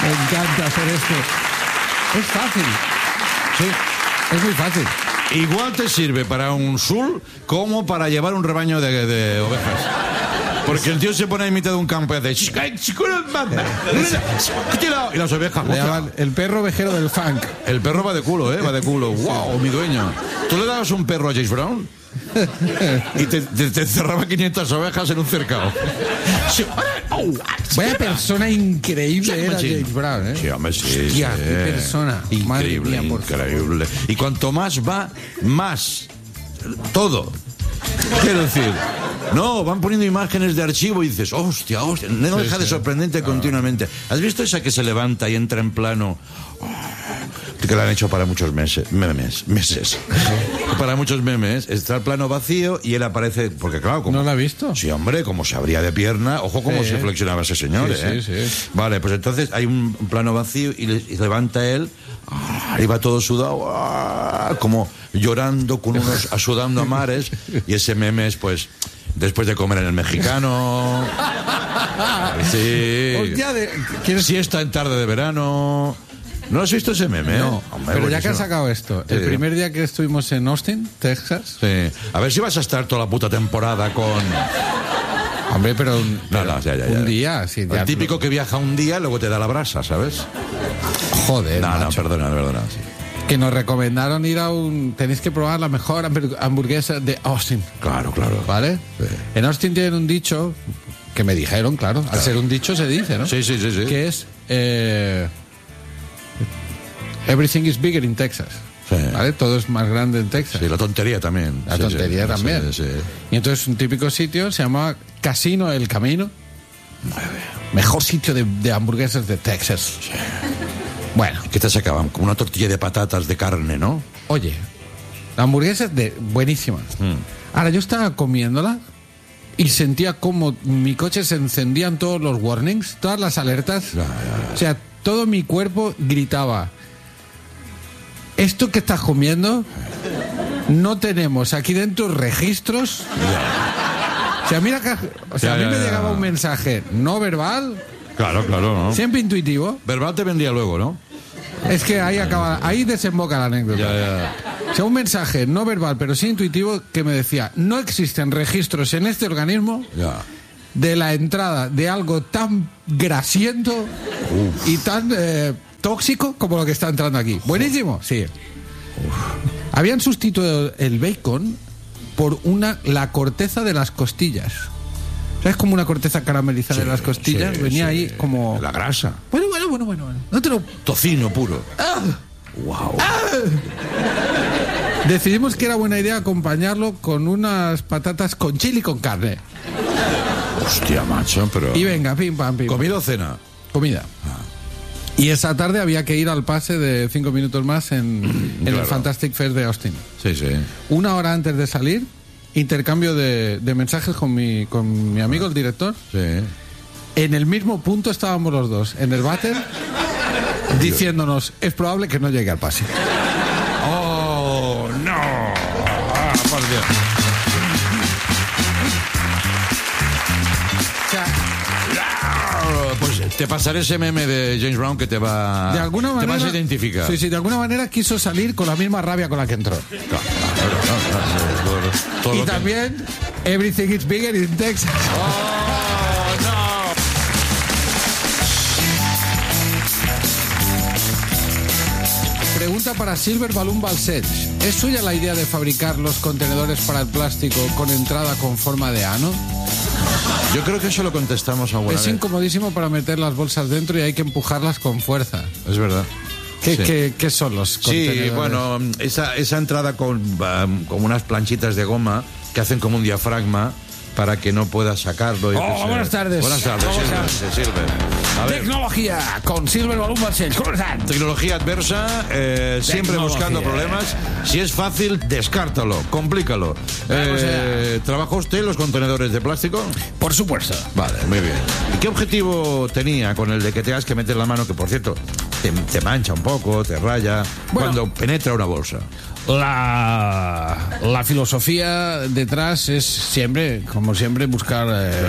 Me encanta hacer esto. Es fácil. Sí. Es muy fácil. Igual te sirve para un sul como para llevar un rebaño de ovejas. Porque el tío se pone en mitad de un campo y hace... Y las ovejas... Le llaman el perro ovejero del funk. El perro va de culo, ¿eh? Va de culo. ¡Wow! Mi dueño. ¿Tú le dabas un perro a James Brown? Y te encerraba 500 ovejas en un cercado. Vaya persona increíble era James Brown, ¿eh? Sí, hombre, sí. Hostia, qué persona. Increíble, Madre mía, increíble. Y cuanto más va, más. Todo. Quiero decir, no, van poniendo imágenes de archivo y dices, hostia, no deja de sorprendente continuamente. ¿Has visto esa que se levanta y entra en plano? Que la han hecho para muchos meses. Para muchos memes. Está el plano vacío y él aparece, porque claro, como... ¿No la has visto? Sí, hombre, como se abría de pierna. Ojo cómo se flexionaba ese señor, Sí. Vale, pues entonces hay un plano vacío y levanta él, y va todo sudado, como llorando con unos sudando a mares, y ese meme es pues después de comer en el Mexicano. Sí. Hostia, Siesta en tarde de verano. ¿No has visto ese meme? No, hombre, pero ya buenísimo. que has sacado esto, el primer día que estuvimos en Austin, Texas... Sí. A ver si vas a estar toda la puta temporada con... Hombre, pero ya. un día... Sí, el típico que viaja un día, luego te da la brasa, ¿sabes? Joder, No, perdona. Sí. Que nos recomendaron ir a tenéis que probar la mejor hamburguesa de Austin. Claro. ¿Vale? Sí. En Austin tienen un dicho, que me dijeron, claro. Al ser un dicho se dice, ¿no? Sí. Que es... Everything is bigger in Texas. Sí. ¿Vale? Todo es más grande en Texas. Sí, la tontería también. La tontería también. Sí. Y entonces un típico sitio se llama Casino El Camino. Mejor sitio de hamburguesas de Texas. Sí. Bueno. ¿Qué te sacaban? Como una tortilla de patatas de carne, ¿no? Oye, la hamburguesa es buenísima. Ahora, yo estaba comiéndola y sentía como mi coche se encendían todos los warnings, todas las alertas. Ya. O sea, todo mi cuerpo gritaba: esto que estás comiendo, no tenemos aquí dentro registros. O sea, mira que... O sea, a mí me llegaba un mensaje no verbal. Claro, ¿no? Siempre intuitivo. Verbal te vendría luego, ¿no? Es que ahí desemboca la anécdota. Ya. O sea, un mensaje no verbal, pero sí intuitivo, que me decía: no existen registros en este organismo de la entrada de algo tan grasiento y tan tóxico como lo que está entrando aquí. Buenísimo, sí. Habían sustituido el bacon por la corteza de las costillas. ¿Sabes? Como una corteza caramelizada de las costillas. Venía ahí como... La grasa. Bueno. No te lo... Tocino puro. Wow. Decidimos que era buena idea acompañarlo con unas patatas con chili con carne. Hostia, macho, pero... Y venga, pim, pam. ¿Comida o cena? Comida. Y esa tarde había que ir al pase de 5 minutos más en el Fantastic Fest de Austin. Sí. Una hora antes de salir, intercambio de mensajes con mi amigo, el director. Sí. En el mismo punto estábamos los dos, en el váter, diciéndonos: es probable que no llegue al pase. ¡Oh, no! Por Dios. O sea, pues te pasaré ese meme de James Brown que te va... de alguna manera... Te vas a identificar. Sí, de alguna manera quiso salir con la misma rabia con la que entró. Todo Y lo que- también, everything is bigger in Texas. ¡Oh, no! Pregunta para Silver Balloon Balsech. ¿Es suya la idea de fabricar los contenedores para el plástico con entrada con forma de ano? Yo creo que eso lo contestamos alguna Es vez. incomodísimo para meter las bolsas dentro y hay que empujarlas con fuerza. Es verdad. Sí. ¿Qué son los contenedores? Sí, bueno, esa entrada con unas planchitas de goma que hacen como un diafragma para que no puedas sacarlo. Buenas tardes. Buenas tardes, ¿Cómo Silver. estás? Silver. A ver, Tecnología con Silver Balloon Balsech. ¿Cómo están? tecnología adversa, siempre buscando problemas. Si es fácil, descártalo, complícalo. ¿Trabaja usted los contenedores de plástico? Por supuesto. Vale, muy bien. ¿Y qué objetivo tenía con el de que tengas que meter la mano, que por cierto te mancha un poco, te raya, Bueno. cuando penetra una bolsa? La filosofía detrás es siempre, como siempre, buscar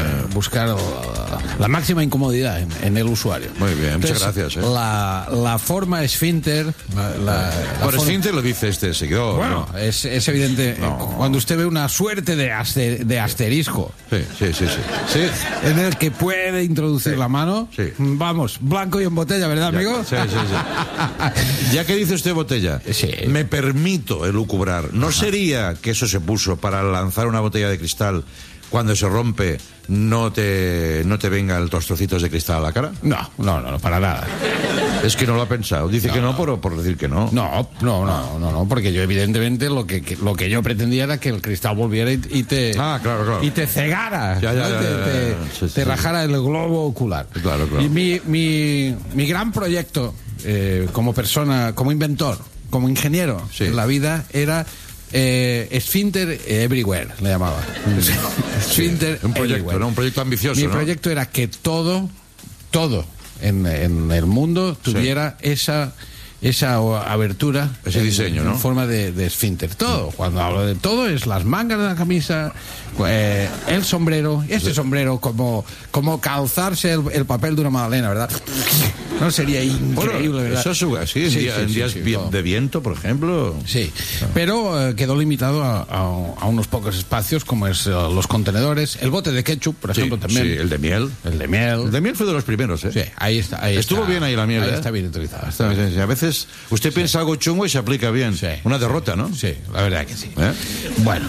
la máxima incomodidad en el usuario. Muy bien, Entonces, muchas gracias. La forma esfínter... Por esfínter lo dice este seguidor. Bueno, ¿no? es evidente. Cuando usted ve una suerte de asterisco Sí. en el que puede introducir la mano, vamos, blanco y en botella, ¿verdad, amigo? Sí. Ya que dice usted botella, Sí. me permito elucubrar. ¿No sería que eso se puso para lanzar una botella de cristal cuando se rompe, no te venga los trocitos de cristal a la cara? No, para nada. Es que no lo ha pensado. Dice que no por decir que no. No, porque yo evidentemente lo que yo pretendía era que el cristal volviera y te... Claro. Y te cegara, Ya. te rajara el globo ocular. Claro. Y mi gran proyecto como persona, como inventor, como ingeniero en la vida era... Esfínter Everywhere le llamaba. Esfínter Un proyecto, Everywhere. ¿no? Un proyecto ambicioso. Mi ¿no? proyecto era que todo en el mundo tuviera esa abertura, ese diseño, ¿no? En forma de esfínter. Todo. Cuando hablo de todo es las mangas de la camisa, el sombrero, sombrero como calzarse el papel de una magdalena, ¿verdad? No sería increíble, ¿verdad? Eso es así, en días de viento, por ejemplo. Sí, pero quedó limitado a unos pocos espacios, como es los contenedores, el bote de ketchup, por ejemplo, también. Sí, el de miel. El de miel. El de miel fue de los primeros, ¿eh? Sí, ahí está. Estuvo bien ahí la miel, ¿eh? Está bien utilizada. A veces usted piensa algo chungo y se aplica bien. Sí. Una derrota, ¿no? Sí, la verdad que sí. Bueno,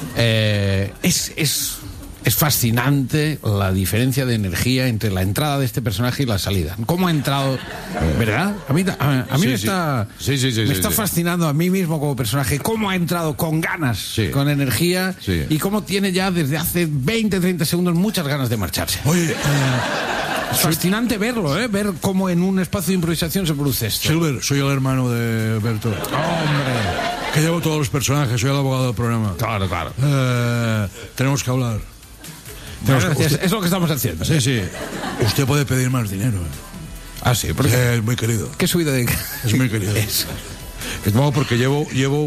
es fascinante la diferencia de energía entre la entrada de este personaje y la salida. ¿Cómo ha entrado? ¿Verdad? A mí me está fascinando a mí mismo como personaje. ¿Cómo ha entrado con ganas, con energía? Sí. Y cómo tiene ya desde hace 20, 30 segundos muchas ganas de marcharse. Oye, Es fascinante verlo, ver cómo en un espacio de improvisación se produce esto. Silver, soy el hermano de Berto. ¡Hombre! Que llevo todos los personajes, soy el abogado del programa. Claro. Tenemos que hablar. Es lo que estamos haciendo. Sí. Usted puede pedir más dinero. Ah, sí, porque Es muy querido. ¿qué subida de...? Es muy querido. No, porque llevo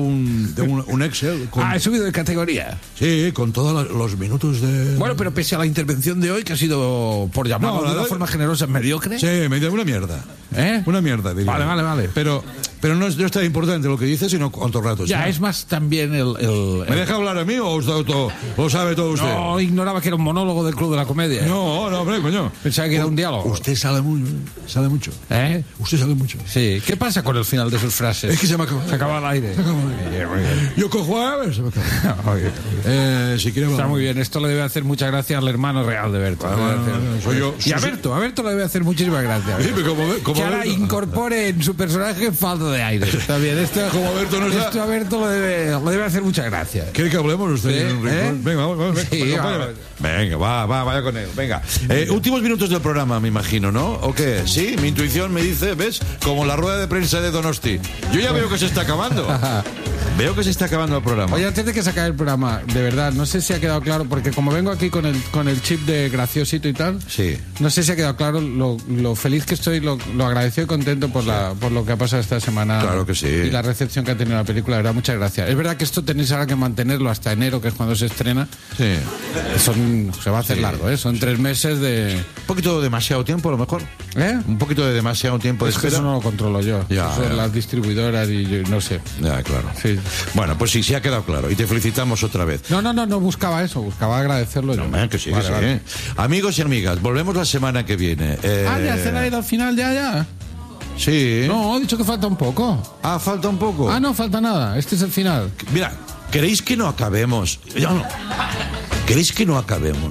un Excel con, he subido de categoría. sí, con todos los minutos de... Bueno, pero pese a la intervención de hoy, que ha sido, por llamarlo de una forma generosa, mediocre. Sí, me dio una mierda. Una mierda, diría. Vale. Pero no es tan importante lo que dice, sino cuántos ratos. Ya, ¿no? es más también ¿Me deja hablar a mí o lo sabe todo usted? No, ignoraba que era un monólogo del Club de la Comedia. No, hombre, coño. Pensaba que era un diálogo. Usted sabe mucho. Usted sabe mucho. Sí. ¿Qué pasa con el final de sus frases? Es que se me acaba. Se acaba el aire. Yo cojo a ver, se me acaba. Si quiere... Está muy bien. Esto le debe hacer mucha gracia al hermano real de Berto. Soy yo. Y a Berto le debe hacer muchísima gracia. Sí, pero como que ahora Berto. Incorpore en su personaje falta de aire. Está bien. Como Berto no está... Esto a Berto le debe hacer mucha gracia. ¿Quiere que hablemos usted? ¿Sí? En un rincón? Venga, vamos. Sí, Venga, vaya con él. Venga. Últimos minutos del programa, me imagino, ¿no? ¿O qué? Sí, mi intuición me dice, ¿ves? Como la rueda de prensa de Donosti. Yo ya veo que se está acabando. Veo que se está acabando el programa. Oye, antes de que se acabe el programa, de verdad, no sé si ha quedado claro, porque como vengo aquí con el chip de graciosito y tal, Sí. no sé si ha quedado claro lo feliz que estoy, lo agradecido y contento por lo que ha pasado esta semana. Claro que sí. Y la recepción que ha tenido la película, de verdad, muchas gracias. Es verdad que esto tenéis ahora que mantenerlo hasta enero, que es cuando se estrena. Sí. Se va a hacer largo, ¿eh? Son 3 meses de... Un poquito demasiado tiempo, a lo mejor. ¿Eh? Un poquito de demasiado tiempo de Es que espera. eso no lo controlo yo. Ya, Eso ya. las distribuidoras y yo, no sé. Ya, claro. Sí. Bueno, pues sí ha quedado claro. Y te felicitamos otra vez. No buscaba eso, buscaba agradecerlo yo. Que sí, Vale, que sí. vale. Amigos y amigas, volvemos la semana que viene. ¿Ya será ir al final ya? Sí. No, he dicho que falta un poco. Falta un poco. No falta nada. Este es el final. Mira, ¿queréis que no acabemos? Yo no. ¿Queréis que no acabemos?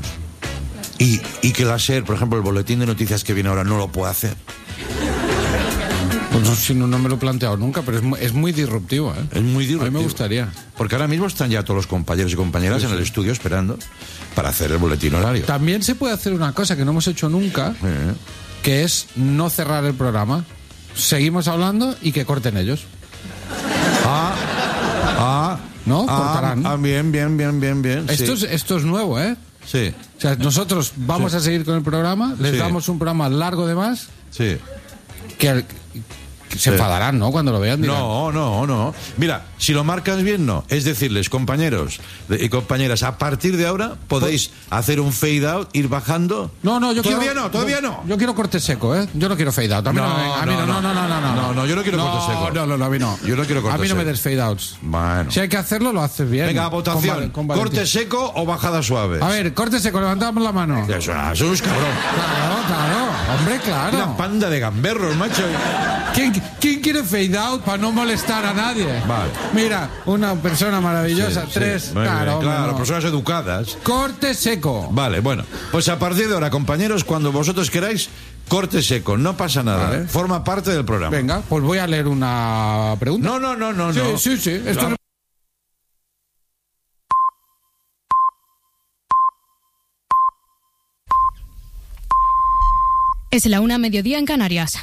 Y que la SER, por ejemplo, el boletín de noticias que viene ahora no lo puede hacer. Pues no me lo he planteado nunca, pero es muy disruptivo, ¿eh? Es muy A divertido. mí me gustaría. Porque ahora mismo están ya todos los compañeros y compañeras en el estudio esperando para hacer el boletín horario. También se puede hacer una cosa que no hemos hecho nunca, que es no cerrar el programa. Seguimos hablando y que corten ellos. ¿No? Cortarán. Bien. Esto es nuevo, ¿eh? Sí. O sea, nosotros vamos a seguir con el programa, les Sí. damos un programa largo de más, Sí. que Se enfadarán, ¿no? Cuando lo vean. Dirán. No. Mira, si lo marcas bien, no. Es decirles, compañeros y compañeras, a partir de ahora podéis hacer un fade out, ir bajando. No, yo todavía quiero... no. Yo quiero corte seco, ¿eh? Yo no quiero fade out. A mí No, yo no quiero corte seco. No, a mí no. Yo no quiero corte seco. A mí no me des fade outs. Bueno. Si hay que hacerlo, lo haces bien. Venga, votación. ¿Corte seco o bajada suave? A ver, corte seco, levantamos la mano. Eso es cabrón. Claro. Hombre, claro. Una panda de gamberros, macho. ¿Quién quiere fade out para no molestar a nadie? Vale. Mira, una persona maravillosa, Sí. tres. Claro, no. personas educadas. Corte seco. Vale, bueno. Pues a partir de ahora, compañeros, cuando vosotros queráis, corte seco. No pasa nada. Vale. Forma parte del programa. Venga, pues voy a leer una pregunta. No. Sí. Esto no... Es la 1:00 en Canarias.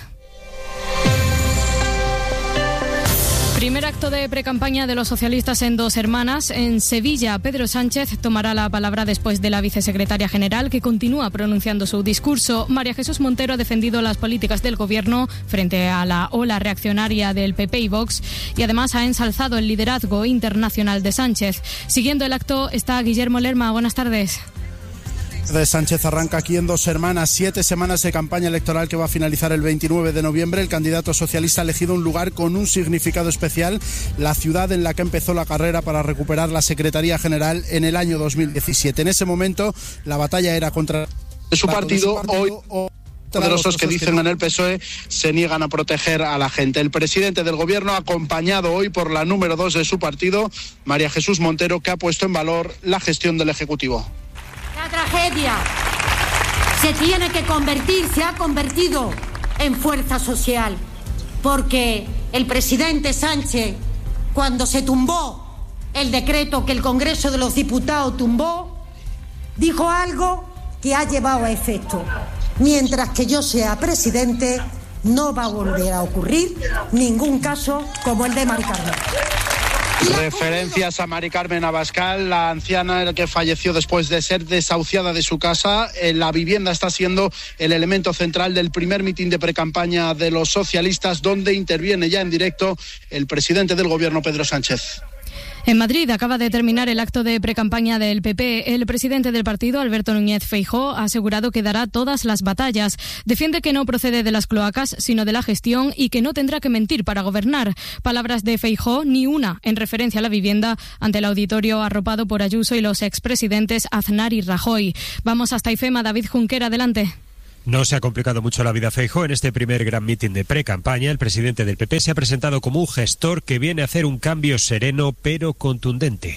Primer acto de precampaña de los socialistas en Dos Hermanas. En Sevilla, Pedro Sánchez tomará la palabra después de la vicesecretaria general, que continúa pronunciando su discurso. María Jesús Montero ha defendido las políticas del gobierno frente a la ola reaccionaria del PP y Vox, y además ha ensalzado el liderazgo internacional de Sánchez. Siguiendo el acto está Guillermo Lerma. Buenas tardes. De Sánchez arranca aquí en Dos Hermanas, 7 semanas de campaña electoral que va a finalizar el 29 de noviembre. El candidato socialista ha elegido un lugar con un significado especial, la ciudad en la que empezó la carrera para recuperar la Secretaría General en el año 2017. En ese momento la batalla era contra su partido. Hoy poderosos que dicen en el PSOE se niegan a proteger a la gente. El presidente del gobierno, acompañado hoy por la número 2 de su partido, María Jesús Montero, que ha puesto en valor la gestión del Ejecutivo. La tragedia se ha convertido en fuerza social, porque el presidente Sánchez, cuando se tumbó el decreto que el Congreso de los Diputados tumbó, dijo algo que ha llevado a efecto. Mientras que yo sea presidente, no va a volver a ocurrir ningún caso como el de Mari Carmen. Referencias a Mari Carmen Abascal, la anciana que falleció después de ser desahuciada de su casa. La vivienda está siendo el elemento central del primer mitin de precampaña de los socialistas, donde interviene ya en directo el presidente del gobierno, Pedro Sánchez. En Madrid acaba de terminar el acto de precampaña del PP. El presidente del partido, Alberto Núñez Feijóo, ha asegurado que dará todas las batallas. Defiende que no procede de las cloacas, sino de la gestión, y que no tendrá que mentir para gobernar. Palabras de Feijóo, ni una en referencia a la vivienda, ante el auditorio arropado por Ayuso y los expresidentes Aznar y Rajoy. Vamos hasta IFEMA. David Junquera, adelante. No se ha complicado mucho la vida a Feijóo en este primer gran mitin de pre-campaña. El presidente del PP se ha presentado como un gestor que viene a hacer un cambio sereno pero contundente.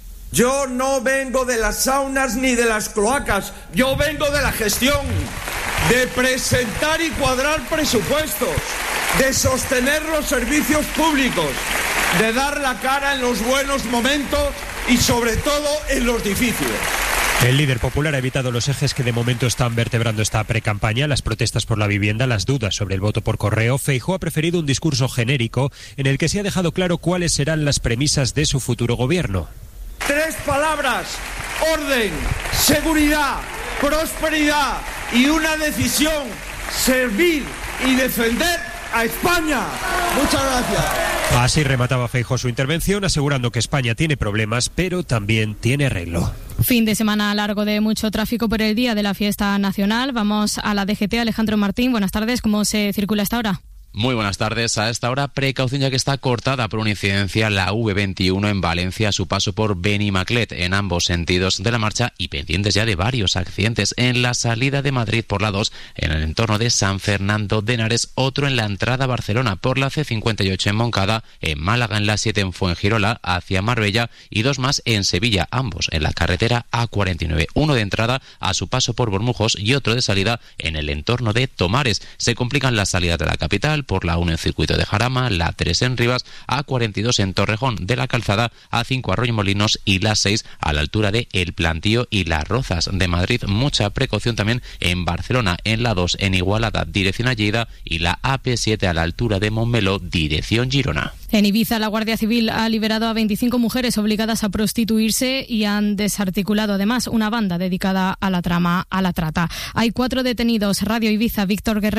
Yo no vengo de las saunas ni de las cloacas, yo vengo de la gestión, de presentar y cuadrar presupuestos, de sostener los servicios públicos, de dar la cara en los buenos momentos y sobre todo en los difíciles. El líder popular ha evitado los ejes que de momento están vertebrando esta precampaña: las protestas por la vivienda, las dudas sobre el voto por correo. Feijóo ha preferido un discurso genérico en el que se ha dejado claro cuáles serán las premisas de su futuro gobierno. 3 palabras: orden, seguridad, prosperidad y una decisión: servir y defender a España. Muchas gracias. Así remataba Feijóo su intervención, asegurando que España tiene problemas, pero también tiene arreglo. Fin de semana largo de mucho tráfico por el día de la fiesta nacional. Vamos a la DGT. Alejandro Martín, buenas tardes. ¿Cómo se circula esta hora? Muy buenas tardes. A esta hora, precaución ya que está cortada por una incidencia la V21 en Valencia a su paso por Benimaclet en ambos sentidos de la marcha, y pendientes ya de varios accidentes en la salida de Madrid por la 2 en el entorno de San Fernando de Henares, otro en la entrada a Barcelona por la C58 en Moncada, en Málaga en la 7 en Fuengirola hacia Marbella, y 2 más en Sevilla, ambos en la carretera A49, uno de entrada a su paso por Bormujos y otro de salida en el entorno de Tomares. Se complican las salidas de la capital por la 1 en Circuito de Jarama, la 3 en Rivas, A42 en Torrejón de la Calzada, A5 Arroyomolinos y la 6 a la altura de El Plantío y Las Rozas de Madrid. Mucha precaución también en Barcelona, en la 2 en Igualada, dirección a Lleida, y la AP7 a la altura de Montmeló, dirección Girona. En Ibiza, la Guardia Civil ha liberado a 25 mujeres obligadas a prostituirse y han desarticulado además una banda dedicada a la trata. Hay 4 detenidos. Radio Ibiza, Víctor Guerrero.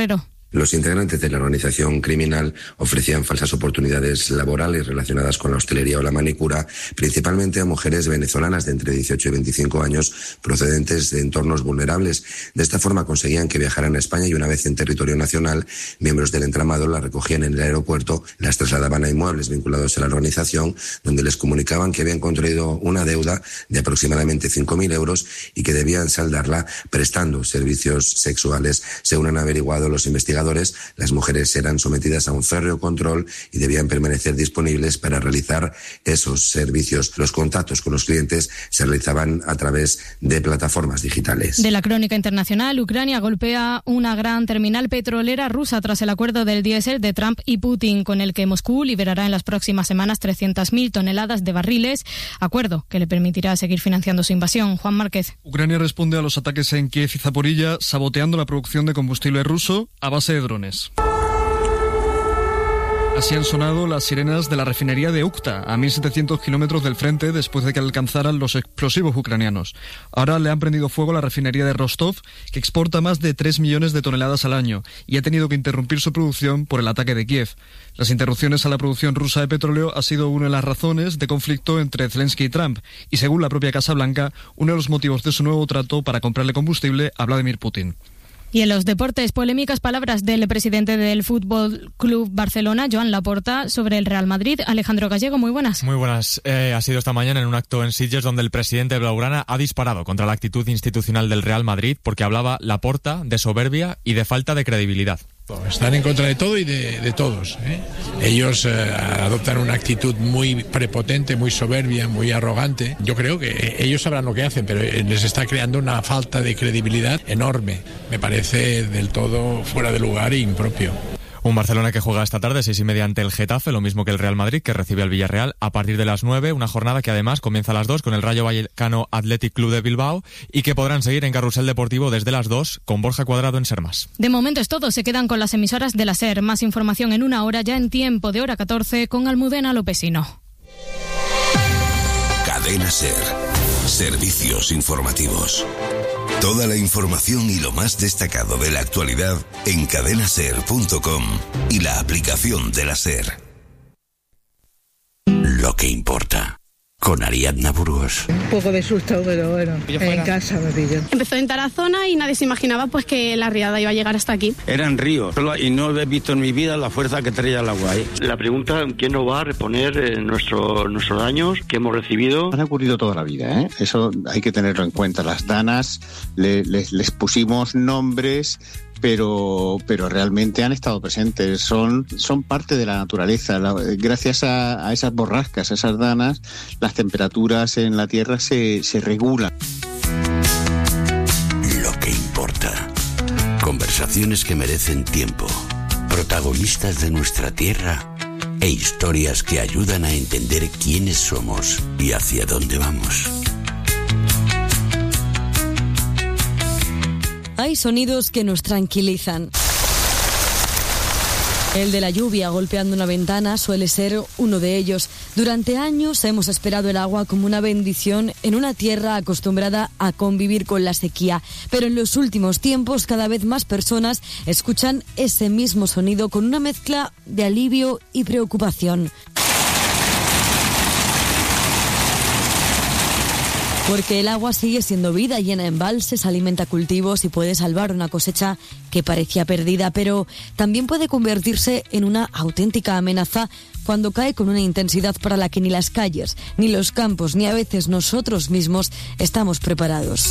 Los integrantes de la organización criminal ofrecían falsas oportunidades laborales relacionadas con la hostelería o la manicura, principalmente a mujeres venezolanas de entre 18 y 25 años procedentes de entornos vulnerables. De esta forma conseguían que viajaran a España y una vez en territorio nacional, miembros del entramado las recogían en el aeropuerto, las trasladaban a inmuebles vinculados a la organización, donde les comunicaban que habían contraído una deuda de aproximadamente 5.000 euros y que debían saldarla prestando servicios sexuales. Según han averiguado los investigadores, las mujeres eran sometidas a un férreo control y debían permanecer disponibles para realizar esos servicios. Los contactos con los clientes se realizaban a través de plataformas digitales. De la crónica internacional, Ucrania golpea una gran terminal petrolera rusa tras el acuerdo del diésel de Trump y Putin, con el que Moscú liberará en las próximas semanas 300.000 toneladas de barriles, acuerdo que le permitirá seguir financiando su invasión. Juan Márquez. Ucrania responde a los ataques en Kiev y Zaporilla, saboteando la producción de combustible ruso a base de drones. Así han sonado las sirenas de la refinería de Ukta, a 1.700 kilómetros del frente, después de que alcanzaran los explosivos ucranianos. Ahora le han prendido fuego a la refinería de Rostov, que exporta más de 3 millones de toneladas al año, y ha tenido que interrumpir su producción por el ataque de Kiev. Las interrupciones a la producción rusa de petróleo ha sido una de las razones de conflicto entre Zelensky y Trump, y según la propia Casa Blanca, uno de los motivos de su nuevo trato para comprarle combustible a Vladimir Putin. Y en los deportes, polémicas palabras del presidente del Fútbol Club Barcelona, Joan Laporta, sobre el Real Madrid. Alejandro Gallego, muy buenas. Muy buenas. Ha sido esta mañana en un acto en Sitges donde el presidente blaugrana ha disparado contra la actitud institucional del Real Madrid porque hablaba Laporta de soberbia y de falta de credibilidad. Están en contra de todo y de todos, ¿eh? Ellos adoptan una actitud muy prepotente, muy soberbia, muy arrogante. Yo creo que ellos sabrán lo que hacen, pero les está creando una falta de credibilidad enorme. Me parece del todo fuera de lugar e impropio. Un Barcelona que juega esta tarde 6:30 ante el Getafe, lo mismo que el Real Madrid, que recibe al Villarreal a partir de las 9, una jornada que además comienza a las 2 con el Rayo Vallecano Athletic Club de Bilbao y que podrán seguir en Carrusel Deportivo desde las 2 con Borja Cuadrado en Sermas. De momento es todo, se quedan con las emisoras de la SER. Más información en una hora, ya en tiempo de hora 14, con Almudena Lopesino. Cadena SER. Servicios informativos. Toda la información y lo más destacado de la actualidad en cadenaser.com y la aplicación de la SER. Lo que importa. Con Ariadna Burgos. Un poco de susto, pero bueno, en casa me pillo. Empezó en Tarazona y nadie se imaginaba pues que la riada iba a llegar hasta aquí. Era en Río, y no he visto en mi vida la fuerza que traía el agua ahí. La pregunta, ¿quién nos va a reponer nuestros daños que hemos recibido? Han ocurrido toda la vida, ¿eh? Eso hay que tenerlo en cuenta. Las danas, les pusimos nombres, pero realmente han estado presentes, son parte de la naturaleza. Gracias a esas borrascas, a esas danas, las temperaturas en la Tierra se regulan. Lo que importa. Conversaciones que merecen tiempo. Protagonistas de nuestra Tierra e historias que ayudan a entender quiénes somos y hacia dónde vamos. Hay sonidos que nos tranquilizan. El de la lluvia golpeando una ventana suele ser uno de ellos. Durante años hemos esperado el agua como una bendición en una tierra acostumbrada a convivir con la sequía. Pero en los últimos tiempos cada vez más personas escuchan ese mismo sonido con una mezcla de alivio y preocupación. Porque el agua sigue siendo vida, llena embalses, alimenta cultivos y puede salvar una cosecha que parecía perdida, pero también puede convertirse en una auténtica amenaza cuando cae con una intensidad para la que ni las calles, ni los campos, ni a veces nosotros mismos estamos preparados.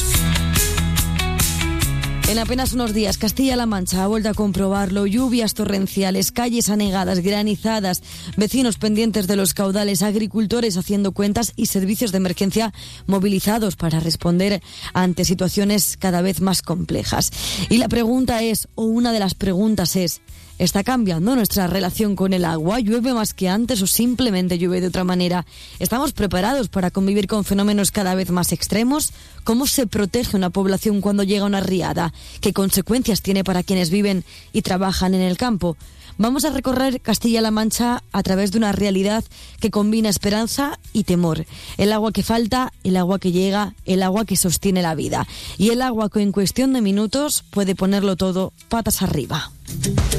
En apenas unos días, Castilla-La Mancha ha vuelto a comprobarlo. Lluvias torrenciales, calles anegadas, granizadas, vecinos pendientes de los caudales, agricultores haciendo cuentas y servicios de emergencia movilizados para responder ante situaciones cada vez más complejas. Y la pregunta es, o una de las preguntas es, ¿está cambiando nuestra relación con el agua? ¿Llueve más que antes o simplemente llueve de otra manera? ¿Estamos preparados para convivir con fenómenos cada vez más extremos? ¿Cómo se protege una población cuando llega una riada? ¿Qué consecuencias tiene para quienes viven y trabajan en el campo? Vamos a recorrer Castilla-La Mancha a través de una realidad que combina esperanza y temor. El agua que falta, el agua que llega, el agua que sostiene la vida. Y el agua que en cuestión de minutos puede ponerlo todo patas arriba.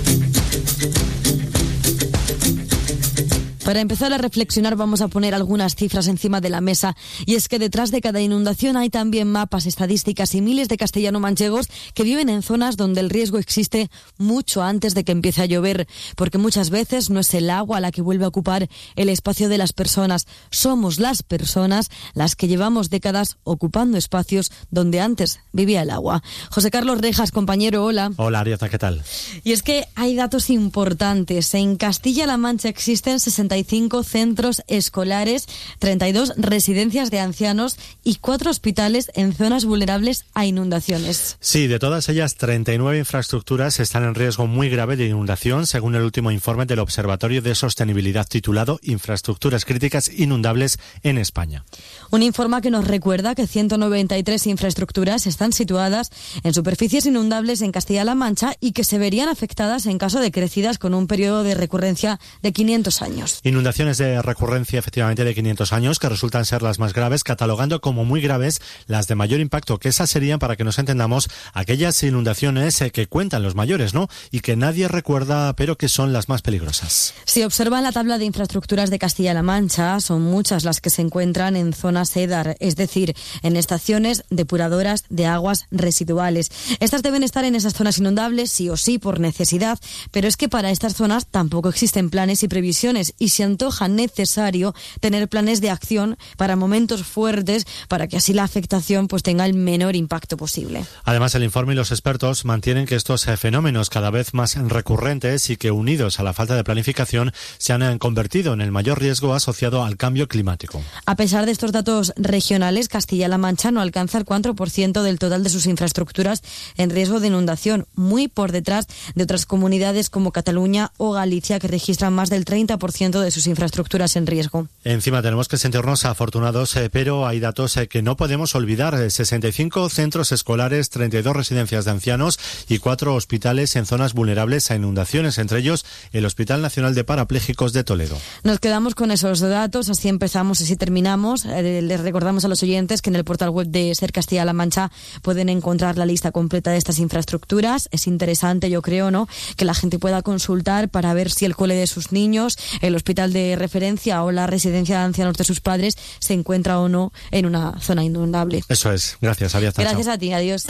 Para empezar a reflexionar vamos a poner algunas cifras encima de la mesa, y es que detrás de cada inundación hay también mapas, estadísticas y miles de castellano-manchegos que viven en zonas donde el riesgo existe mucho antes de que empiece a llover, porque muchas veces no es el agua la que vuelve a ocupar el espacio de las personas, somos las personas las que llevamos décadas ocupando espacios donde antes vivía el agua. José Carlos Rejas, compañero, hola. Hola, Arieta, ¿qué tal? Y es que hay datos importantes. En Castilla-La Mancha existen 65 centros escolares, 32 residencias de ancianos y 4 hospitales en zonas vulnerables a inundaciones. Sí, de todas ellas, 39 infraestructuras están en riesgo muy grave de inundación, según el último informe del Observatorio de Sostenibilidad titulado Infraestructuras críticas inundables en España. Un informe que nos recuerda que 193 infraestructuras están situadas en superficies inundables en Castilla-La Mancha y que se verían afectadas en caso de crecidas con un periodo de recurrencia de 500 años. Inundaciones de recurrencia efectivamente de 500 años que resultan ser las más graves, catalogando como muy graves las de mayor impacto, que esas serían, para que nos entendamos, aquellas inundaciones que cuentan los mayores, ¿no? Y que nadie recuerda, pero que son las más peligrosas. Si observan la tabla de infraestructuras de Castilla-La Mancha, son muchas las que se encuentran en zonas EDAR, es decir, en estaciones depuradoras de aguas residuales. Estas deben estar en esas zonas inundables, sí o sí, por necesidad, pero es que para estas zonas tampoco existen planes y previsiones y se antoja necesario tener planes de acción para momentos fuertes, para que así la afectación pues tenga el menor impacto posible. Además, el informe y los expertos mantienen que estos fenómenos cada vez más recurrentes y que unidos a la falta de planificación se han convertido en el mayor riesgo asociado al cambio climático. A pesar de estos datos regionales, Castilla-La Mancha no alcanza el 4% del total de sus infraestructuras en riesgo de inundación, muy por detrás de otras comunidades como Cataluña o Galicia, que registran más del 30% de sus infraestructuras en riesgo. Encima tenemos que sentirnos afortunados, pero hay datos que no podemos olvidar. 65 centros escolares, 32 residencias de ancianos y 4 hospitales en zonas vulnerables a inundaciones, entre ellos el Hospital Nacional de Parapléjicos de Toledo. Nos quedamos con esos datos, así empezamos y así terminamos. Les recordamos a los oyentes que en el portal web de Ser Castilla-La Mancha pueden encontrar la lista completa de estas infraestructuras. Es interesante, yo creo, ¿no?, que la gente pueda consultar para ver si el cole de sus niños, el hospital de referencia o la residencia de ancianos de sus padres se encuentra o no en una zona inundable. Eso es. Gracias, Ariadna. Gracias a ti. Adiós.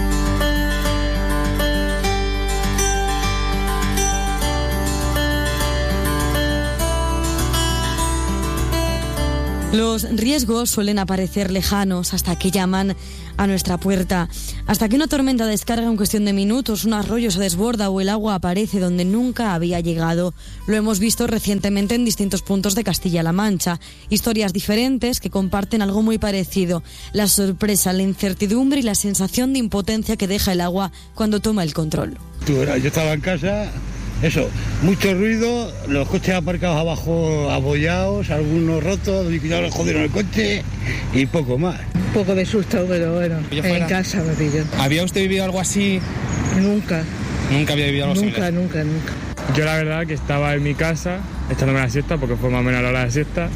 Los riesgos suelen aparecer lejanos hasta que llaman a nuestra puerta. Hasta que una tormenta descarga en cuestión de minutos, un arroyo se desborda o el agua aparece donde nunca había llegado. Lo hemos visto recientemente en distintos puntos de Castilla-La Mancha. Historias diferentes que comparten algo muy parecido: la sorpresa, la incertidumbre y la sensación de impotencia que deja el agua cuando toma el control. Yo estaba en casa. Eso, mucho ruido, los coches aparcados abajo abollados, algunos rotos, ya los jodieron el coche y poco más. Un poco de susto, pero bueno, en casa me pillo. ¿Había usted vivido algo así? Nunca. ¿Nunca había vivido algo así? Nunca. Yo la verdad que estaba en mi casa echándome la siesta, porque fue más o menos a la hora de la siesta,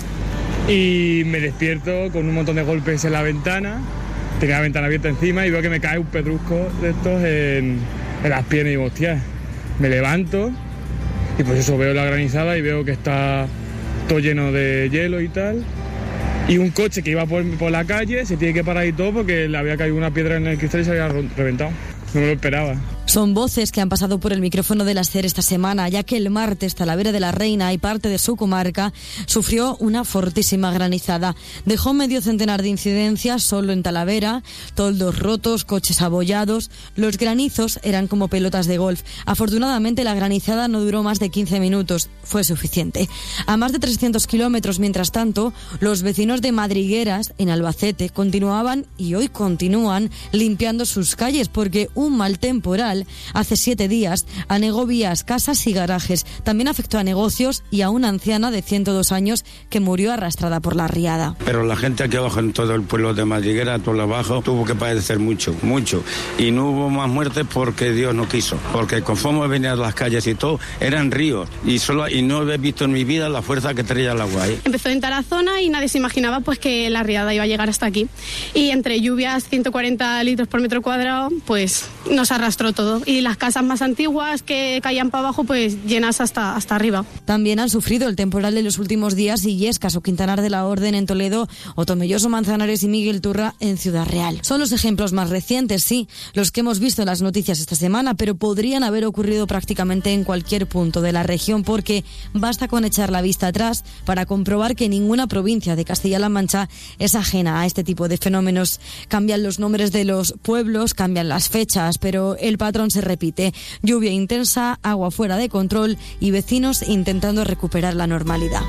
y me despierto con un montón de golpes en la ventana, tenía la ventana abierta encima y veo que me cae un pedrusco de estos en las piernas y digo, hostia. Me levanto y pues eso, veo la granizada y veo que está todo lleno de hielo y tal. Y un coche que iba por la calle se tiene que parar y todo porque le había caído una piedra en el cristal y se había reventado. No me lo esperaba. Son voces que han pasado por el micrófono de la SER esta semana, ya que el martes Talavera de la Reina y parte de su comarca sufrió una fortísima granizada. Dejó medio centenar de incidencias solo en Talavera, toldos rotos, coches abollados. Los granizos eran como pelotas de golf. Afortunadamente la granizada no duró más de 15 minutos. Fue suficiente. A más de 300 kilómetros, mientras tanto, los vecinos de Madrigueras, en Albacete, continuaban y hoy continúan limpiando sus calles porque un mal temporal hace 7 días anegó vías, casas y garajes. También afectó a negocios y a una anciana de 102 años que murió arrastrada por la riada. Pero la gente aquí abajo, en todo el pueblo de Madriguera, todo abajo, tuvo que padecer mucho. Y no hubo más muertes porque Dios no quiso. Porque conforme venían las calles y todo, eran ríos. Y no he visto en mi vida la fuerza que traía el agua ahí. Empezó en Tarazona y nadie se imaginaba pues que la riada iba a llegar hasta aquí. Y entre lluvias, 140 litros por metro cuadrado, pues nos arrastró todo. todo. Y las casas más antiguas que caían para abajo, pues llenas hasta arriba. También han sufrido el temporal de los últimos días Illescas o Quintanar de la Orden en Toledo o Tomelloso, Manzanares y Miguel Turra en Ciudad Real. Son los ejemplos más recientes, sí, los que hemos visto en las noticias esta semana, pero podrían haber ocurrido prácticamente en cualquier punto de la región, porque basta con echar la vista atrás para comprobar que ninguna provincia de Castilla-La Mancha es ajena a este tipo de fenómenos. Cambian los nombres de los pueblos, cambian las fechas, pero el patrón se repite. Lluvia intensa, agua fuera de control y vecinos intentando recuperar la normalidad.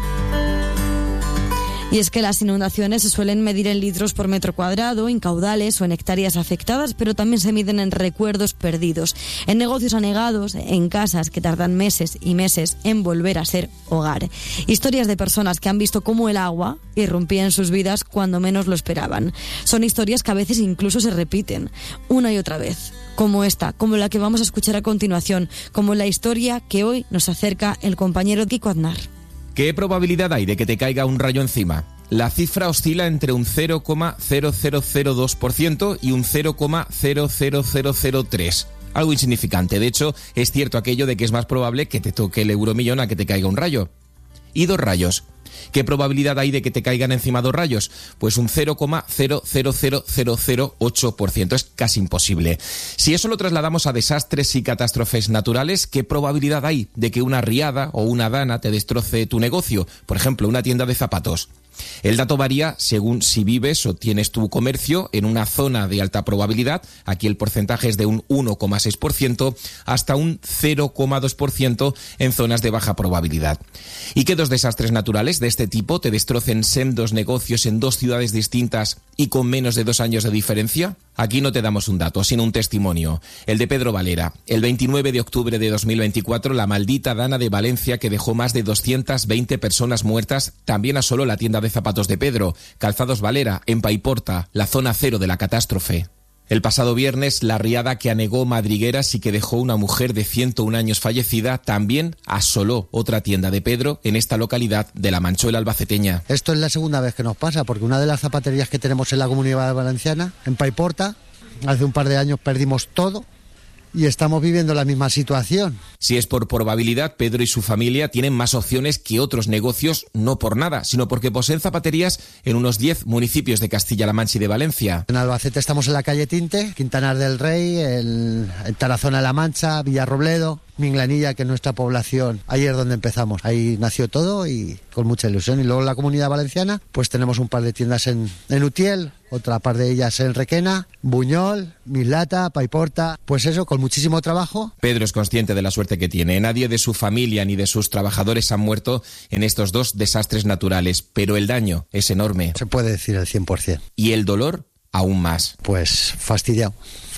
Y es que las inundaciones se suelen medir en litros por metro cuadrado, en caudales o en hectáreas afectadas, pero también se miden en recuerdos perdidos, en negocios anegados, en casas que tardan meses y meses en volver a ser hogar. Historias de personas que han visto cómo el agua irrumpía en sus vidas cuando menos lo esperaban. Son historias que a veces incluso se repiten, una y otra vez. Como esta, como la que vamos a escuchar a continuación, como la historia que hoy nos acerca el compañero Kiko Aznar. ¿Qué probabilidad hay de que te caiga un rayo encima? La cifra oscila entre un 0,0002% y un 0,00003%. Algo insignificante. De hecho, es cierto aquello de que es más probable que te toque el euromillón a que te caiga un rayo. ¿Y 2 rayos? ¿Qué probabilidad hay de que te caigan encima 2 rayos? Pues un 0,000008%. Es casi imposible. Si eso lo trasladamos a desastres y catástrofes naturales, ¿qué probabilidad hay de que una riada o una dana te destroce tu negocio? Por ejemplo, una tienda de zapatos. El dato varía según si vives o tienes tu comercio en una zona de alta probabilidad, aquí el porcentaje es de un 1,6%, hasta un 0,2% en zonas de baja probabilidad. ¿Y que 2 desastres naturales de este tipo te destrocen sendos negocios en 2 ciudades distintas y con menos de 2 años de diferencia? Aquí no te damos un dato, sino un testimonio. El de Pedro Valera. El 29 de octubre de 2024, la maldita dana de Valencia que dejó más de 220 personas muertas también asoló la tienda de zapatos de Pedro, Calzados Valera, en Paiporta, la zona cero de la catástrofe. El pasado viernes, la riada que anegó madrigueras y que dejó una mujer de 101 años fallecida también asoló otra tienda de Pedro en esta localidad de la Manchuela albaceteña. Esto es la segunda vez que nos pasa, porque una de las zapaterías que tenemos en la Comunidad Valenciana, en Paiporta, hace un par de años perdimos todo. Y estamos viviendo la misma situación. Si es por probabilidad, Pedro y su familia tienen más opciones que otros negocios, no por nada, sino porque poseen zapaterías en unos 10 municipios de Castilla-La Mancha y de Valencia. En Albacete estamos en la calle Tinte, Quintanar del Rey, en Tarazona de la Mancha, Villarrobledo, Minglanilla, que es nuestra población. Ahí es donde empezamos. Ahí nació todo y con mucha ilusión. Y luego en la Comunidad Valenciana, pues tenemos un par de tiendas en Utiel, otra par de ellas en Requena, Buñol, Mislata, Paiporta. Pues eso, con muchísimo trabajo. Pedro es consciente de la suerte que tiene. Nadie de su familia ni de sus trabajadores han muerto en estos 2 desastres naturales, pero el daño es enorme. Se puede decir el 100%. ¿Y el dolor? Aún más. Pues fastidiado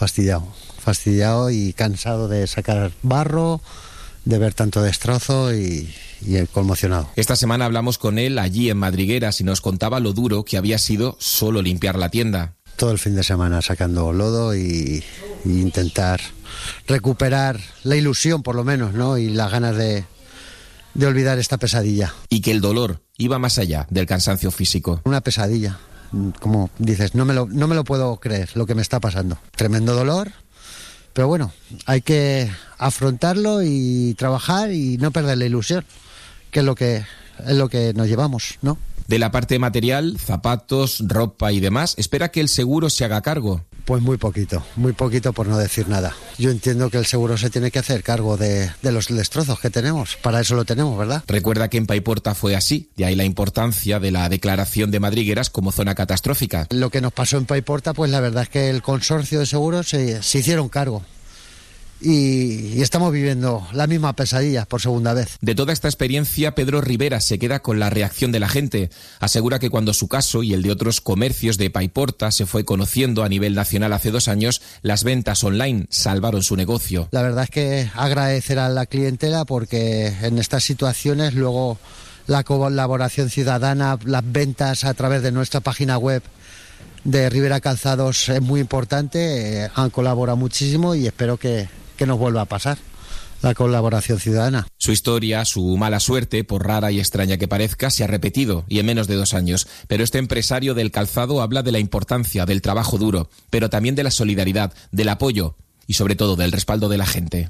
y cansado de sacar barro, de ver tanto destrozo y conmocionado. Esta semana hablamos con él allí en Madrigueras y nos contaba lo duro que había sido solo limpiar la tienda. Todo el fin de semana sacando lodo y intentar recuperar la ilusión, por lo menos, ¿no? Y las ganas de olvidar esta pesadilla. Y que el dolor iba más allá del cansancio físico. Una pesadilla. Como dices, no me lo puedo creer lo que me está pasando. Tremendo dolor. Pero bueno, hay que afrontarlo y trabajar y no perder la ilusión, que es lo que nos llevamos, ¿no? De la parte material, zapatos, ropa y demás, ¿espera que el seguro se haga cargo? Pues muy poquito por no decir nada. Yo entiendo que el seguro se tiene que hacer cargo de los destrozos que tenemos, para eso lo tenemos, ¿verdad? Recuerda que en Paiporta fue así, de ahí la importancia de la declaración de Madrigueras como zona catastrófica. Lo que nos pasó en Paiporta, pues la verdad es que el consorcio de seguros se hicieron cargo. Y estamos viviendo la misma pesadilla por segunda vez. De toda esta experiencia, Pedro Rivera se queda con la reacción de la gente. Asegura que cuando su caso y el de otros comercios de Paiporta se fue conociendo a nivel nacional hace 2 años, las ventas online salvaron su negocio. La verdad es que agradecer a la clientela, porque en estas situaciones luego la colaboración ciudadana, las ventas a través de nuestra página web de Rivera Calzados es muy importante. Han colaborado muchísimo y espero que nos vuelva a pasar la colaboración ciudadana. Su historia, su mala suerte, por rara y extraña que parezca, se ha repetido y en menos de 2 años. Pero este empresario del calzado habla de la importancia del trabajo duro, pero también de la solidaridad, del apoyo. y sobre todo del respaldo de la gente.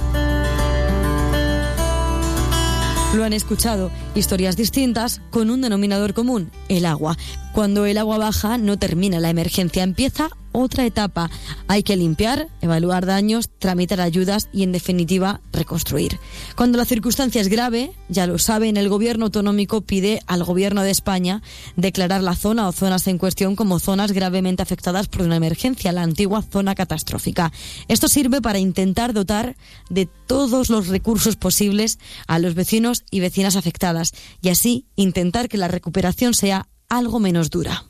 Lo han escuchado, historias distintas con un denominador común, el agua. Cuando el agua baja no termina la emergencia, empieza otra etapa. Hay que limpiar, evaluar daños, tramitar ayudas y, en definitiva, reconstruir. Cuando la circunstancia es grave, ya lo saben, el gobierno autonómico pide al gobierno de España declarar la zona o zonas en cuestión como zonas gravemente afectadas por una emergencia, la antigua zona catastrófica. Esto sirve para intentar dotar de todos los recursos posibles a los vecinos y vecinas afectadas y así intentar que la recuperación sea algo menos dura.